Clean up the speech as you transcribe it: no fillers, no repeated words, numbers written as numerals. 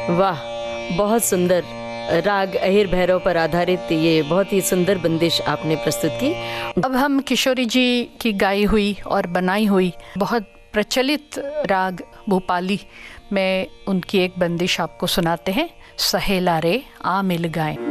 वाह, बहुत सुंदर। राग अहिर भैरव पर आधारित ये बहुत ही सुंदर बंदिश आपने प्रस्तुत की। अब हम किशोरी जी की गाई हुई और बनाई हुई बहुत प्रचलित राग भूपाली में उनकी एक बंदिश आपको सुनाते हैं, सहेला रे आ मिल गाए।